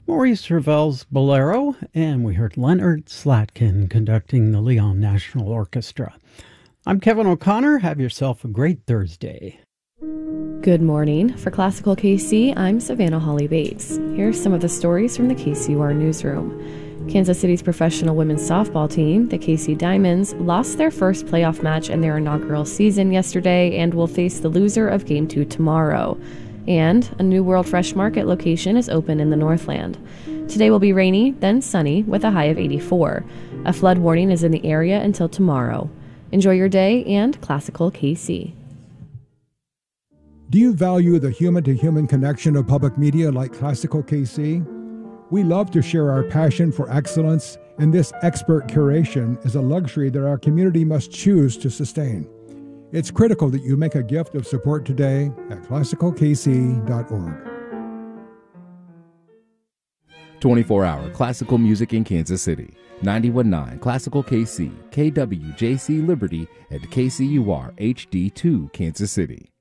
Maurice Ravel's Bolero, and we heard Leonard Slatkin conducting the Leon National Orchestra. I'm Kevin O'Connor. Have yourself a great Thursday. Good morning. For Classical KC, I'm Savannah Holly Bates. Here's some of the stories from the KCUR newsroom. Kansas City's professional women's softball team, the KC Diamonds, lost their first playoff match in their inaugural season yesterday and will face the loser of Game 2 tomorrow. And a new World Fresh Market location is open in the Northland. Today will be rainy, then sunny, with a high of 84. A flood warning is in the area until tomorrow. Enjoy your day and Classical KC. Do you value the human-to-human connection of public media like Classical KC? We love to share our passion for excellence, and this expert curation is a luxury that our community must choose to sustain. It's critical that you make a gift of support today at classicalkc.org. 24-hour classical music in Kansas City. 91.9 Classical KC, KWJC Liberty, and KCUR HD2 Kansas City.